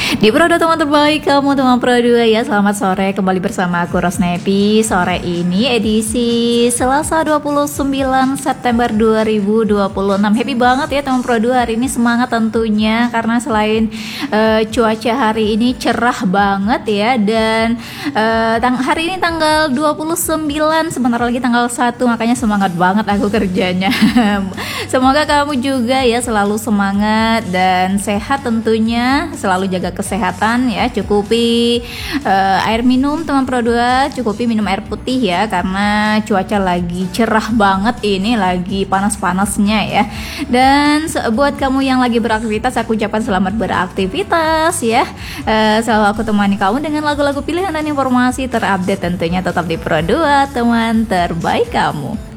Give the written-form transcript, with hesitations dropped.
Di Pro 2 teman terbaik kamu teman Pro 2 ya. Selamat sore kembali bersama aku Rosnepi. Sore ini edisi Selasa 29 September 2026. Happy banget ya teman Pro 2 hari ini, semangat tentunya karena selain cuaca hari ini cerah banget ya, dan hari ini tanggal 29, sebentar lagi tanggal 1, makanya semangat banget aku kerjanya. Semoga kamu juga ya selalu semangat dan sehat tentunya, selalu jaga kesehatan ya, cukupi air minum teman Pro 2, cukupi minum air putih ya, karena cuaca lagi cerah banget ini, lagi panas-panasnya ya. Dan buat kamu yang lagi beraktivitas, aku ucapkan selamat beraktivitas ya. Selalu aku temani kamu dengan lagu-lagu pilihan dan informasi terupdate tentunya, tetap di Pro 2 teman terbaik kamu.